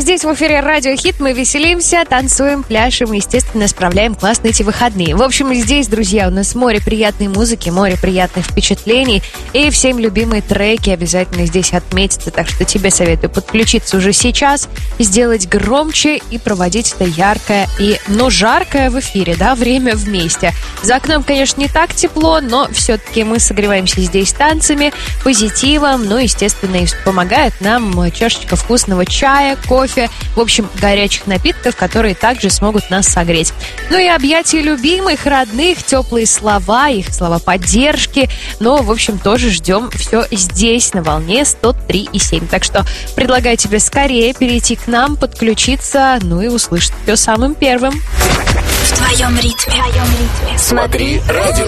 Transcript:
здесь в эфире Радио Хит. Мы веселимся, танцуем, пляшем и, естественно, справляем классные эти выходные. В общем, здесь, друзья, у нас море приятной музыки, море приятных впечатлений. И всем любимые треки обязательно здесь отметятся. Так что тебе советую подключиться уже сейчас, сделать громче и проводить это яркое и, жаркое в эфире, да, время вместе. За окном, конечно, не так тепло, но все-таки мы согреваемся здесь танцами, позитивом, естественно, и помогает нам чашечка вкусного чая, кофе, в общем, горячих напитков, которые также смогут нас согреть. И объятия любимых, родных, теплые слова, их слова поддержки, в общем, тоже ждем все здесь, на волне 103,7. Так что предлагаю тебе скорее перейти к нам, подключиться, и услышать все самым первым. В твоем ритме. Смотри радио.